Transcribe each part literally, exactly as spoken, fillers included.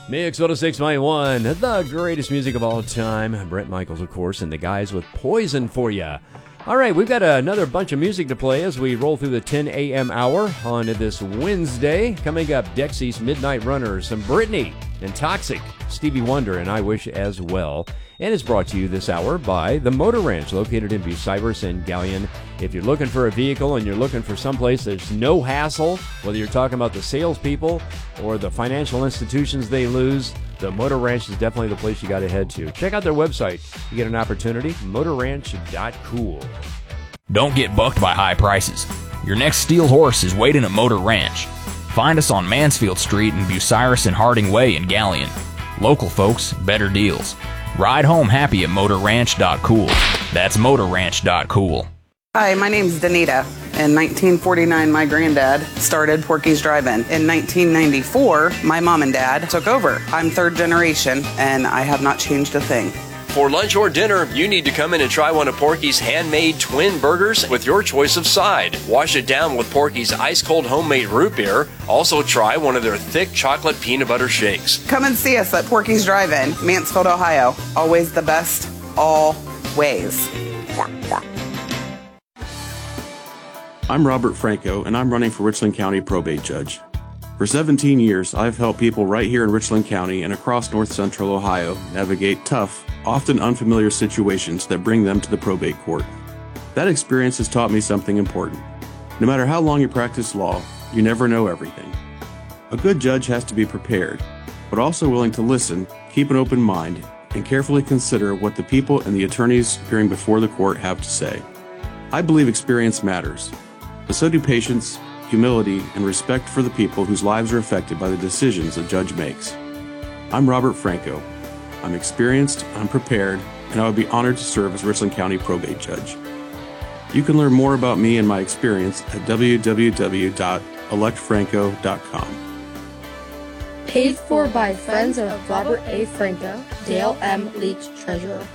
Mix one oh six point one, the greatest music of all time. Bret Michaels, of course, and the guys with Poison for you. All right, we've got another bunch of music to play as we roll through the ten a.m. hour on this Wednesday. Coming up, Dexy's Midnight Runners, some Britney and Toxic, Stevie Wonder, and I Wish as well. And it's brought to you this hour by the Motor Ranch, located in Bucyrus and Galion. If you're looking for a vehicle and you're looking for someplace there's no hassle, whether you're talking about the salespeople or the financial institutions they lose, the Motor Ranch is definitely the place you got to head to. Check out their website. You get an opportunity, motor ranch dot cool. Don't get bucked by high prices. Your next steel horse is waiting at Motor Ranch. Find us on Mansfield Street in Bucyrus and Harding Way in Galion. Local folks, better deals. Ride home happy at motor ranch dot cool. That's motor ranch dot cool. Hi, my name's Danita. In nineteen forty-nine, my granddad started Porky's Drive-In. In nineteen ninety-four, my mom and dad took over. I'm third generation, and I have not changed a thing. For lunch or dinner, you need to come in and try one of Porky's handmade twin burgers with your choice of side. Wash it down with Porky's ice-cold homemade root beer. Also try one of their thick chocolate peanut butter shakes. Come and see us at Porky's Drive-In, Mansfield, Ohio. Always the best, always. I'm Robert Franco, and I'm running for Richland County Probate Judge. For seventeen years, I've helped people right here in Richland County and across north central Ohio navigate tough, often unfamiliar situations that bring them to the probate court. That experience has taught me something important. No matter how long you practice law, you never know everything. A good judge has to be prepared, but also willing to listen, keep an open mind, and carefully consider what the people and the attorneys appearing before the court have to say. I believe experience matters, but so do patience, humility, and respect for the people whose lives are affected by the decisions a judge makes. I'm Robert Franco. I'm experienced, I'm prepared, and I would be honored to serve as Richland County Probate Judge. You can learn more about me and my experience at w w w dot elect franco dot com. Paid for by friends of Robert A. Franco, Dale M. Leach, Treasurer.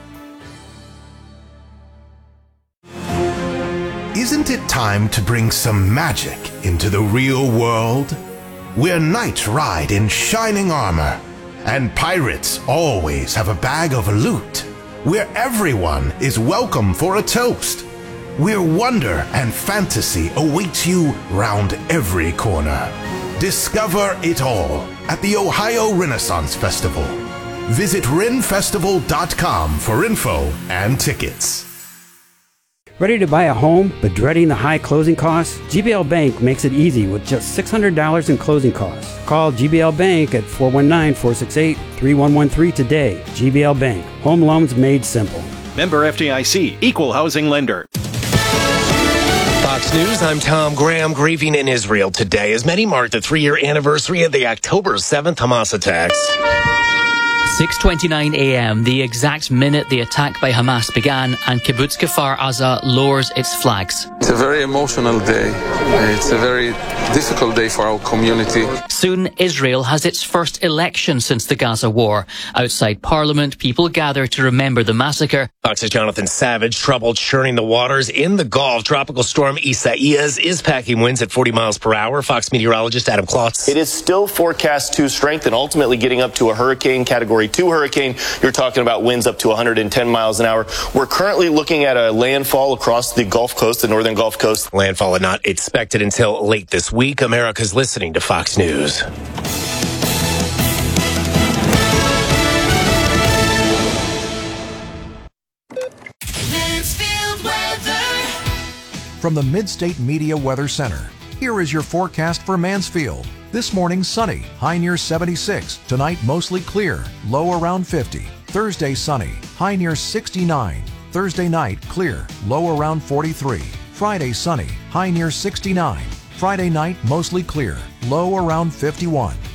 Isn't it time to bring some magic into the real world? Where knights ride in shining armor, and pirates always have a bag of loot. Where everyone is welcome for a toast. Where wonder and fantasy awaits you round every corner. Discover it all at the Ohio Renaissance Festival. Visit ren festival dot com for info and tickets. Ready to buy a home but dreading the high closing costs? G B L Bank makes it easy with just six hundred dollars in closing costs. Call G B L Bank at four one nine, four six eight, three one one three today. G B L Bank. Home loans made simple. Member F D I C. Equal housing lender. Fox News, I'm Tom Graham. Grieving in Israel today as many mark the three-year anniversary of the October seventh Hamas attacks. six twenty-nine a.m., the exact minute the attack by Hamas began, and Kibbutz Kfar Aza lowers its flags. It's a very emotional day. It's a very difficult day for our community. Soon, Israel has its first election since the Gaza war. Outside Parliament, people gather to remember the massacre. Fox's Jonathan Savage, trouble churning the waters in the Gulf. Tropical storm Isaias is packing winds at forty miles per hour. Fox meteorologist Adam Klotz. It is still forecast to strengthen, ultimately getting up to a hurricane, category two hurricane. You're talking about winds up to one hundred ten miles an hour. We're currently looking at a landfall across the Gulf Coast, the northern Gulf Coast. Landfall not expected until late this week. America's listening to Fox News. From the Mid-State Media Weather Center, here is your forecast for Mansfield. This morning, sunny, high near seventy-six. Tonight, mostly clear, low around fifty. Thursday, sunny, high near sixty-nine. Thursday night, clear, low around forty-three. Friday, sunny, high near sixty-nine. Friday night, mostly clear, low around fifty-one.